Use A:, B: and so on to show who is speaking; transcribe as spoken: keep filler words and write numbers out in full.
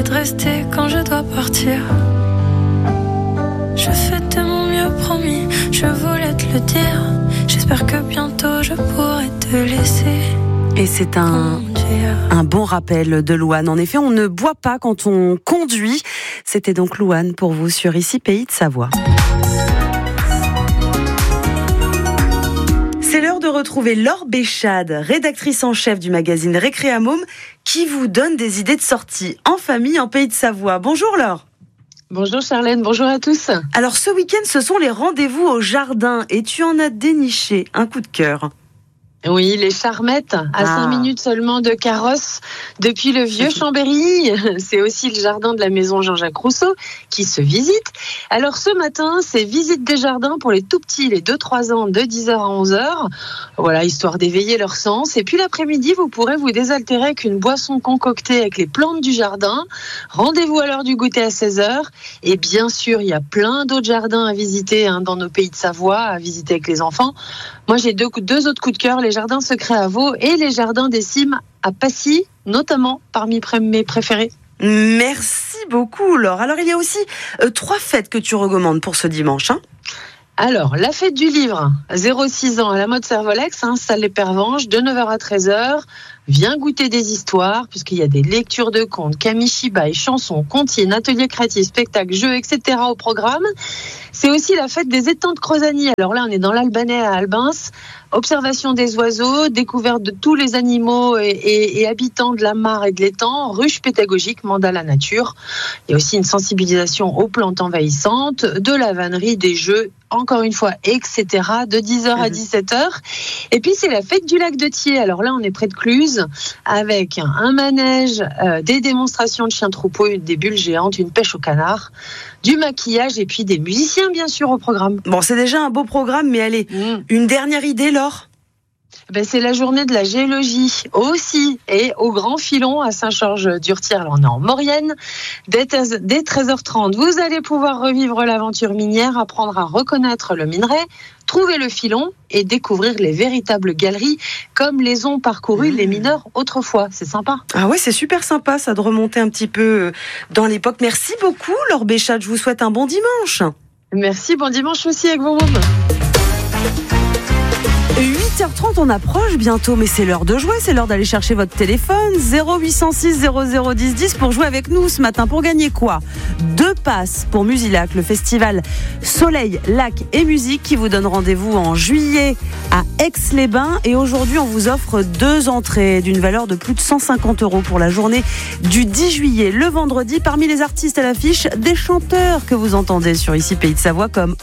A: de rester quand je dois partir. Je fais de mon mieux, promis, je voulais te le dire. J'espère que bientôt je pourrai te laisser.
B: Et c'est un, un bon rappel de Louane. En effet, on ne boit pas quand on conduit. C'était donc Louane pour vous sur Ici Pays de Savoie. C'est l'heure de retrouver Laure Béchade, rédactrice en chef du magazine Récréamôme, qui vous donne des idées de sortie en famille en Pays de Savoie. Bonjour Laure.
C: Bonjour Charlène, bonjour à tous.
B: Alors ce week-end, ce sont les rendez-vous au jardin et tu en as déniché un coup de cœur.
C: Oui, les Charmettes, à
B: ah.
C: cinq minutes seulement de carrosse, depuis le vieux Chambéry. C'est aussi le jardin de la maison Jean-Jacques Rousseau qui se visite. Alors ce matin, c'est visite des jardins pour les tout petits, les deux trois ans, de dix heures à onze heures. Voilà, histoire d'éveiller leur sens. Et puis l'après-midi, vous pourrez vous désaltérer avec une boisson concoctée avec les plantes du jardin. Rendez-vous à l'heure du goûter à seize heures. Et bien sûr, il y a plein d'autres jardins à visiter hein, dans nos pays de Savoie, à visiter avec les enfants. Moi, j'ai deux, deux autres coups de cœur, les jardins secrets à Vaud et les jardins des Cimes à Passy, notamment parmi mes préférés.
B: Merci beaucoup, Laure. Alors, il y a aussi euh, trois fêtes que tu recommandes pour ce dimanche. Hein
C: Alors, la fête du livre, zéro six ans à la mode Servolex, hein, salle Les Pervenches, de neuf heures à treize heures. Viens goûter des histoires, puisqu'il y a des lectures de contes, kamishibai, chansons, comptines, ateliers créatifs, spectacles, jeux, et cetera au programme. C'est aussi la fête des étangs de Crozagny. Alors là, on est dans l'Albanais à Albins. Observation des oiseaux, découverte de tous les animaux et, et, et habitants de la mare et de l'étang, ruche pédagogique, mandala nature. Il y a aussi une sensibilisation aux plantes envahissantes, de la vannerie, des jeux, encore une fois, et cetera, de dix heures à dix-sept heures. Et puis, c'est la fête du lac de Thiers. Alors là, on est près de Cluse, avec un manège, euh, des démonstrations de chiens troupeaux, des bulles géantes, une pêche au canard, du maquillage et puis des musiciens, bien sûr, au programme.
B: Bon, c'est déjà un beau programme, mais allez, mmh. une dernière idée, Laure ?
C: Ben, c'est la journée de la géologie aussi, et au Grand Filon à Saint-Georges-d'Urtière. Là, on est en Maurienne. Dès treize heures trente, vous allez pouvoir revivre l'aventure minière, apprendre à reconnaître le minerai, trouver le filon et découvrir les véritables galeries comme les ont parcouru mmh. les mineurs autrefois. C'est sympa.
B: Ah ouais, c'est super sympa ça de remonter un petit peu dans l'époque. Merci beaucoup Laure Béchade, je vous souhaite un bon dimanche.
C: Merci, bon dimanche aussi avec vos mômes.
B: huit heures trente, on approche bientôt, mais c'est l'heure de jouer, c'est l'heure d'aller chercher votre téléphone. zéro huit cent six zéro zéro dix dix pour jouer avec nous ce matin. Pour gagner quoi ? Deux passes pour Musilac, le festival Soleil, Lac et Musique qui vous donne rendez-vous en juillet à Aix-les-Bains. Et aujourd'hui, on vous offre deux entrées d'une valeur de plus de cent cinquante euros pour la journée du dix juillet. Le vendredi, parmi les artistes à l'affiche, des chanteurs que vous entendez sur Ici Pays de Savoie comme